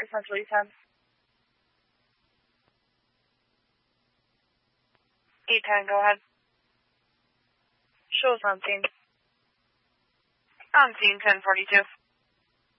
Air Central E10. E10, go ahead. Shows on scene. On scene, 1042.